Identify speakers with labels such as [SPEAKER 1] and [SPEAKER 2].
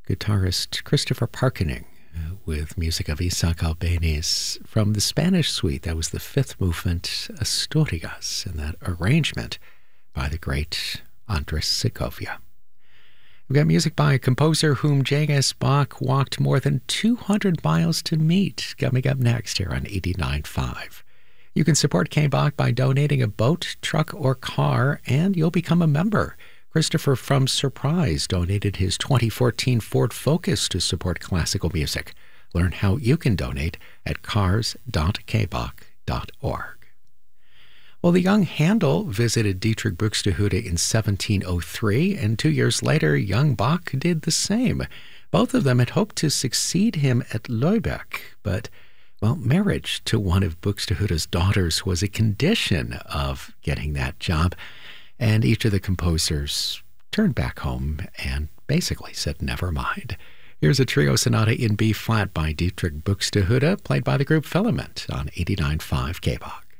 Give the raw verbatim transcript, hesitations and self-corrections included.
[SPEAKER 1] guitarist Christopher Parkening uh, with music of Isaac Albéniz from the Spanish suite. That was the fifth movement, Asturias, and that arrangement by the great Andres Segovia. We've got music by a composer whom J S. Bach walked more than two hundred miles to meet, coming up next here on eighty-nine point five. You can support K-Bach by donating a boat, truck, or car, and you'll become a member. Christopher from Surprise donated his twenty fourteen Ford Focus to support classical music. Learn how you can donate at cars dot k bach dot org. Well, the young Handel visited Dietrich Buxtehude in seventeen oh three, and two years later, young Bach did the same. Both of them had hoped to succeed him at Lübeck, but, well, marriage to one of Buxtehude's daughters was a condition of getting that job. And each of the composers turned back home and basically said, never mind. Here's a trio sonata in B-flat by Dietrich Buxtehude, played by the group Filament on eighty-nine point five K-Bach.